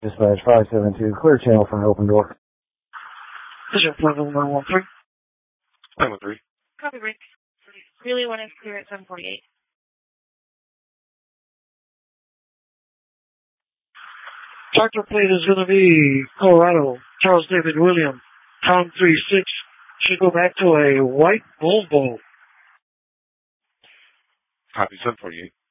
Dispatch 572, clear channel for an open door. This is Appointment 113. 913. Copy, Rick. Really want to clear at 748. Tractor plate is going to be Colorado, Charles David William, Tom 36. Should go back to a white Volvo. Copy, 748.